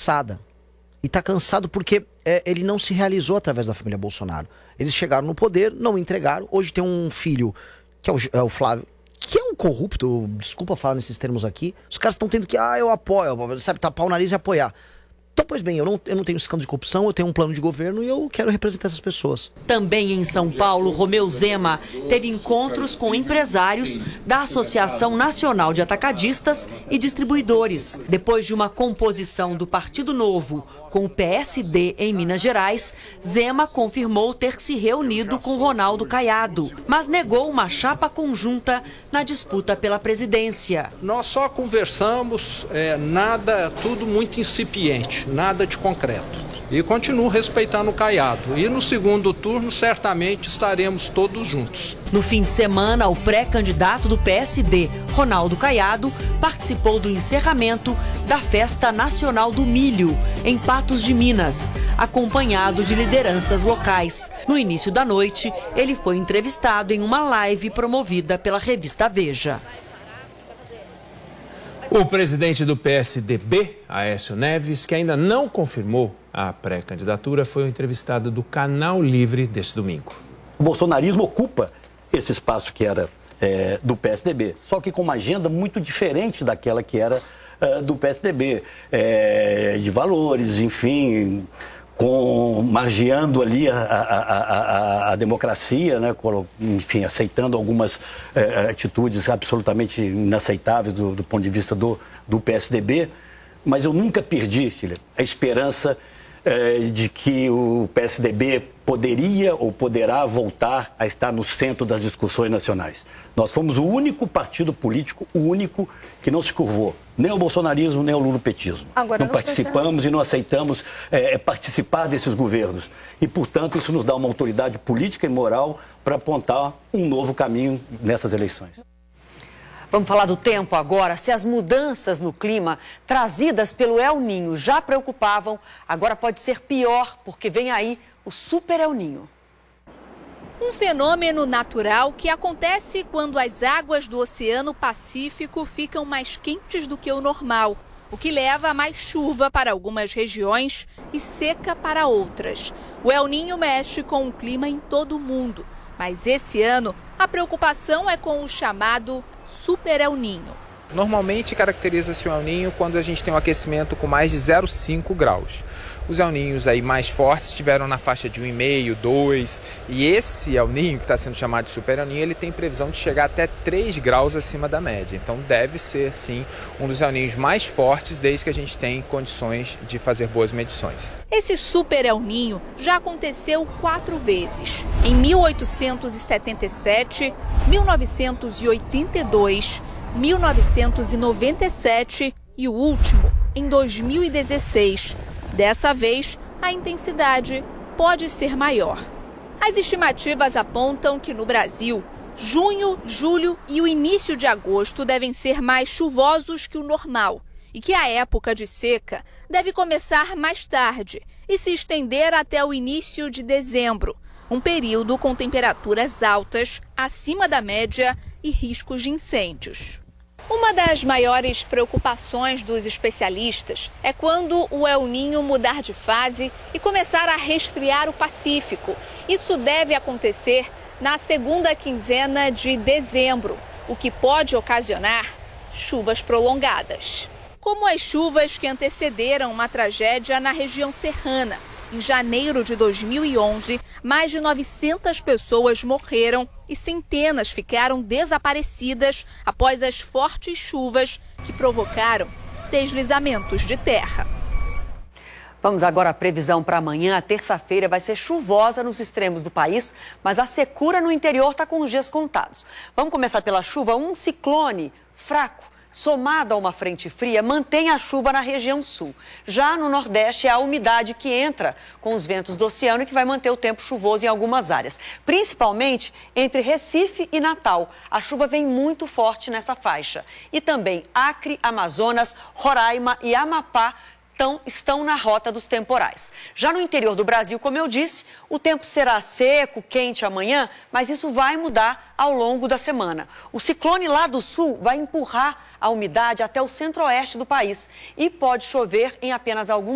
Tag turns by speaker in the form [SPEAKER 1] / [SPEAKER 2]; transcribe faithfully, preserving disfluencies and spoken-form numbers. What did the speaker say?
[SPEAKER 1] cansada. E está cansado porque é, ele não se realizou através da família Bolsonaro. Eles chegaram no poder, não entregaram. Hoje tem um filho, que é o, é o Flávio, que é um corrupto, desculpa falar nesses termos aqui. Os caras estão tendo que, ah, eu apoio, sabe, tapar o nariz e apoiar. Então, pois bem, eu não, eu não tenho escândalo de corrupção, eu tenho um plano de governo e eu quero representar essas pessoas.
[SPEAKER 2] Também em São Paulo, Romeu Zema teve encontros com empresários da Associação Nacional de Atacadistas e Distribuidores. Depois de uma composição do Partido Novo com o P S D em Minas Gerais, Zema confirmou ter se reunido com Ronaldo Caiado, mas negou uma chapa conjunta na disputa pela presidência.
[SPEAKER 3] Nós só conversamos, é, nada, tudo muito incipiente, nada de concreto. E continuo respeitando o Caiado. E no segundo turno, certamente, estaremos todos juntos.
[SPEAKER 2] No fim de semana, o pré-candidato do P S D, Ronaldo Caiado, participou do encerramento da Festa Nacional do Milho, em Patos de Minas, acompanhado de lideranças locais. No início da noite, ele foi entrevistado em uma live promovida pela revista Veja.
[SPEAKER 4] O presidente do P S D B, Aécio Neves, que ainda não confirmou a pré-candidatura, foi o entrevistado do Canal Livre deste domingo.
[SPEAKER 5] O bolsonarismo ocupa esse espaço que era é, do P S D B, só que com uma agenda muito diferente daquela que era é, do P S D B, é, de valores, enfim, com, margeando ali a, a, a, a democracia, né, enfim, aceitando algumas é, atitudes absolutamente inaceitáveis do, do ponto de vista do, do P S D B, mas eu nunca perdi, filha, a esperança é, de que o P S D B poderia ou poderá voltar a estar no centro das discussões nacionais. Nós fomos o único partido político, o único que não se curvou, nem ao bolsonarismo, nem ao lulopetismo. Agora, não participamos e não aceitamos é, participar desses governos. E, portanto, isso nos dá uma autoridade política e moral para apontar um novo caminho nessas eleições.
[SPEAKER 2] Vamos falar do tempo agora. Se as mudanças no clima trazidas pelo El Niño já preocupavam, agora pode ser pior, porque vem aí o Super El Niño.
[SPEAKER 6] Um fenômeno natural que acontece quando as águas do Oceano Pacífico ficam mais quentes do que o normal, o que leva a mais chuva para algumas regiões e seca para outras. O El Niño mexe com o clima em todo o mundo, mas esse ano a preocupação é com o chamado Super El Niño.
[SPEAKER 7] Normalmente caracteriza-se o El Niño quando a gente tem um aquecimento com mais de zero vírgula cinco graus. Os El Niños aí mais fortes estiveram na faixa de um vírgula cinco, dois, e esse El Niño, que está sendo chamado de Super El Niño, ele tem previsão de chegar até três graus acima da média. Então deve ser, sim, um dos El Niños mais fortes desde que a gente tem condições de fazer boas medições.
[SPEAKER 6] Esse Super El Niño já aconteceu quatro vezes, em mil oitocentos e setenta e sete, mil novecentos e oitenta e dois, mil novecentos e noventa e sete e o último em dois mil e dezesseis. Dessa vez, a intensidade pode ser maior. As estimativas apontam que no Brasil, junho, julho e o início de agosto devem ser mais chuvosos que o normal e que a época de seca deve começar mais tarde e se estender até o início de dezembro, um período com temperaturas altas, acima da média e riscos de incêndios. Uma das maiores preocupações dos especialistas é quando o El Niño mudar de fase e começar a resfriar o Pacífico. Isso deve acontecer na segunda quinzena de dezembro, o que pode ocasionar chuvas prolongadas. Como as chuvas que antecederam uma tragédia na região serrana. Em janeiro de dois mil e onze, mais de novecentas pessoas morreram e centenas ficaram desaparecidas após as fortes chuvas que provocaram deslizamentos de terra.
[SPEAKER 2] Vamos agora à previsão para amanhã. A terça-feira vai ser chuvosa nos extremos do país, mas a secura no interior está com os dias contados. Vamos começar pela chuva. Um ciclone fraco, somado a uma frente fria, mantém a chuva na região sul. Já no Nordeste, é a umidade que entra com os ventos do oceano e que vai manter o tempo chuvoso em algumas áreas. Principalmente entre Recife e Natal. A chuva vem muito forte nessa faixa. E também Acre, Amazonas, Roraima e Amapá Então, estão na rota dos temporais. Já no interior do Brasil, como eu disse, o tempo será seco, quente amanhã, mas isso vai mudar ao longo da semana. O ciclone lá do sul vai empurrar a umidade até o centro-oeste do país e pode chover em apenas alguns